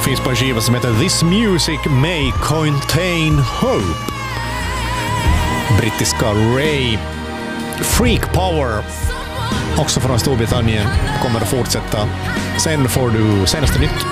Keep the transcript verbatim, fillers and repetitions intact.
finns på en skiva som heter This Music May Contain Hope. Brittiska Ray. Freak Power, också från Storbritannien, kommer att fortsätta. Sen får du senaste nytt.